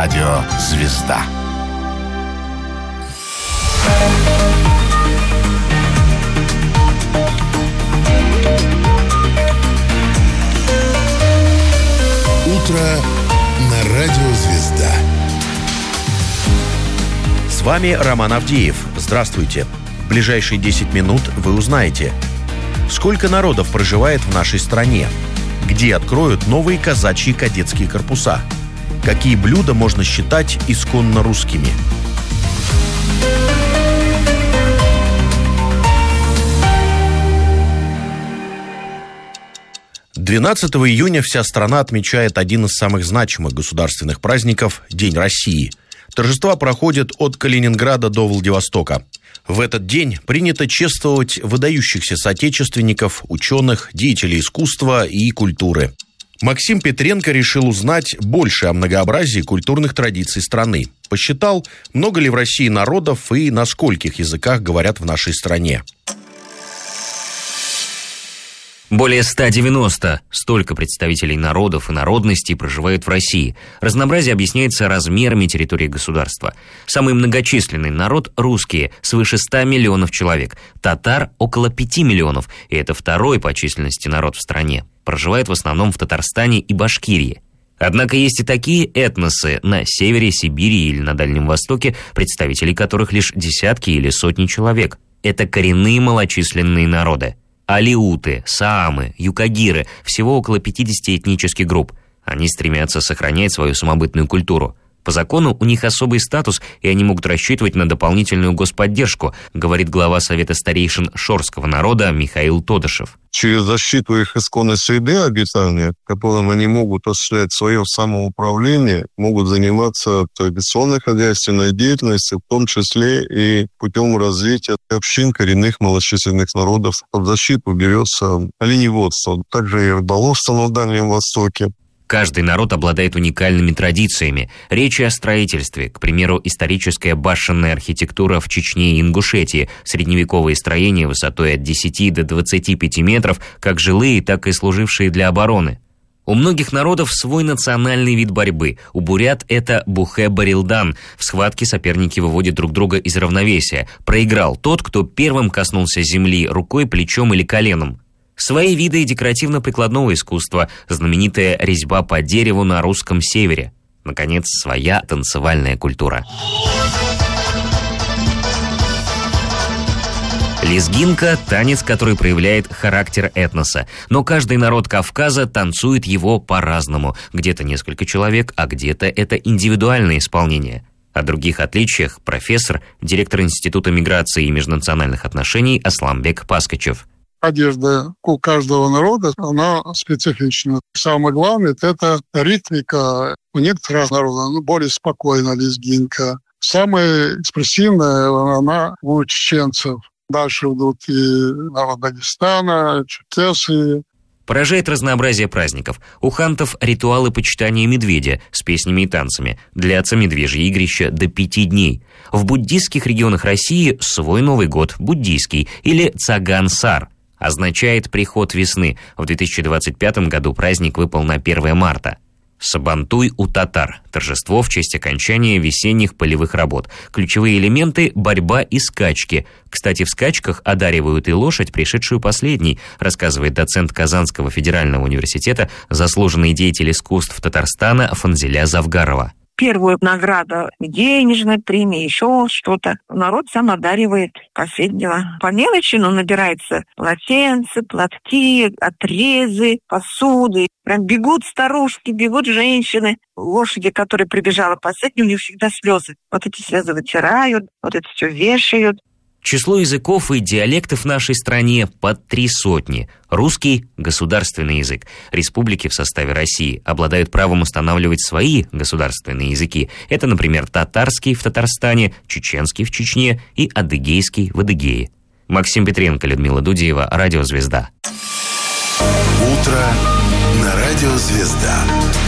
радио «Звезда». Утро на радио «Звезда». С вами Роман Авдеев. Здравствуйте. В ближайшие 10 минут вы узнаете, сколько народов проживает в нашей стране, где откроют новые казачьи кадетские корпуса, какие блюда можно считать исконно русскими. – 12 июня вся страна отмечает один из самых значимых государственных праздников – День России. Торжества проходят от Калининграда до Владивостока. В этот день принято чествовать выдающихся соотечественников, ученых, деятелей искусства и культуры. Максим Петренко решил узнать больше о многообразии культурных традиций страны. Посчитал, много ли в России народов и на скольких языках говорят в нашей стране. Более 190. Столько представителей народов и народностей проживают в России. Разнообразие объясняется размерами территории государства. Самый многочисленный народ – русские, свыше 100 миллионов человек. Татар – около 5 миллионов, и это второй по численности народ в стране. Проживает в основном в Татарстане и Башкирии. Однако есть и такие этносы на севере Сибири или на Дальнем Востоке, представителей которых лишь десятки или сотни человек. Это коренные малочисленные народы. Алеуты, саамы, юкагиры – всего около 50 этнических групп. Они стремятся сохранять свою самобытную культуру. По закону у них особый статус, и они могут рассчитывать на дополнительную господдержку, говорит глава Совета старейшин шорского народа Михаил Тодышев. Через защиту их исконной среды обитания, в котором они могут осуществлять свое самоуправление, могут заниматься традиционной хозяйственной деятельностью, в том числе и путем развития общин коренных малочисленных народов. Под защиту берется оленеводство, также и рыболовство на Дальнем Востоке. Каждый народ обладает уникальными традициями. Речь о строительстве, к примеру, историческая башенная архитектура в Чечне и Ингушетии, средневековые строения высотой от 10 до 25 метров, как жилые, так и служившие для обороны. У многих народов свой национальный вид борьбы. У бурят это бухэ-барилдан. В схватке соперники выводят друг друга из равновесия. Проиграл тот, кто первым коснулся земли рукой, плечом или коленом. Свои виды декоративно-прикладного искусства, знаменитая резьба по дереву на русском севере. Наконец, своя танцевальная культура. Лезгинка – танец, который проявляет характер этноса. Но каждый народ Кавказа танцует его по-разному. Где-то несколько человек, а где-то это индивидуальное исполнение. О других отличиях профессор, директор Института миграции и межнациональных отношений Асламбек Паскачев. Одежда у каждого народа, она специфична. Самое главное – это ритмика. У некоторых народов более спокойная лезгинка. Самая экспрессивная она у чеченцев. Дальше идут и народ Дагестана, черкесы. Поражает разнообразие праздников. У хантов ритуалы почитания медведя с песнями и танцами. Длятся медвежьи игрища до 5 дней. В буддийских регионах России свой Новый год, буддийский, или Цаган-Сар. Означает приход весны. В 2025 году праздник выпал на 1 марта. Сабантуй у татар. Торжество в честь окончания весенних полевых работ. Ключевые элементы – борьба и скачки. Кстати, в скачках одаривают и лошадь, пришедшую последней, рассказывает доцент Казанского федерального университета, заслуженный деятель искусств Татарстана Фанзиля Завгарова. Первую награду, денежная премия, еще что-то. Народ сам одаривает последнего. По мелочи, набирается полотенца, платки, отрезы, посуды. Прям бегут старушки, бегут женщины. Лошади, которые прибежала последней, у них всегда слезы. Вот эти слезы вытирают, вот это все вешают. Число языков и диалектов в нашей стране под 300. Русский – государственный язык. Республики в составе России обладают правом устанавливать свои государственные языки. Это, например, татарский в Татарстане, чеченский в Чечне и адыгейский в Адыгее. Максим Петренко, Людмила Дудеева, Радио «Звезда». Утро на Радио «Звезда».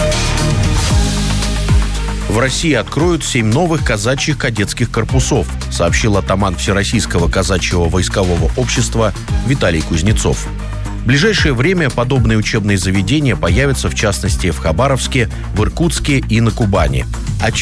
В России откроют 7 новых казачьих кадетских корпусов, сообщил атаман Всероссийского казачьего войскового общества Виталий Кузнецов. В ближайшее время подобные учебные заведения появятся, в частности, в Хабаровске, в Иркутске и на Кубани.